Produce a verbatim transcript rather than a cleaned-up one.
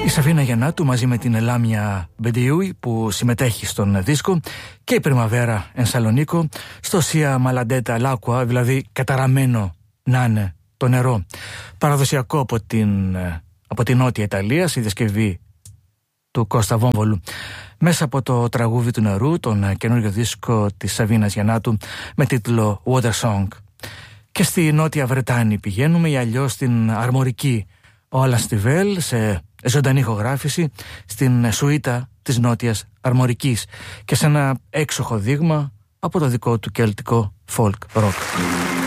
Η Σαβίνα Γιαννάτου μαζί με την Ελάμια Μπεντιούι που συμμετέχει στον δίσκο και η Πριμαβέρα εν Σαλονίκο στο Σία Μαλαντέτα Λάκουα, δηλαδή καταραμένο να είναι το νερό. Παραδοσιακό από την, από την Νότια Ιταλία, στη διασκευή του Κώστα Βόμβολου μέσα από το τραγούδι του νερού, τον καινούριο δίσκο της Σαβίνας Γιαννάτου με τίτλο Water Song. Και στη Νότια Βρετάνη πηγαίνουμε ή αλλιώς στην αρμορική Όλα Στιβέλ σε ζωντανή ηχογράφηση στην σουίτα της Νότιας Αρμορικής και σε ένα έξοχο δείγμα από το δικό του κελτικό folk rock.